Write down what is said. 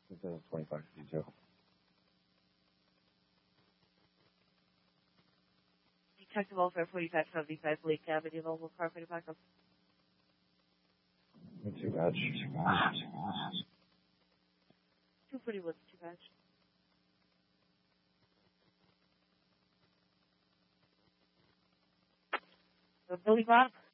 Instead of 25 detail. Detective Welfare 4575 Lake Avenue, Mobile Car for backup. Too bad. 241, too bad. Billy Bob?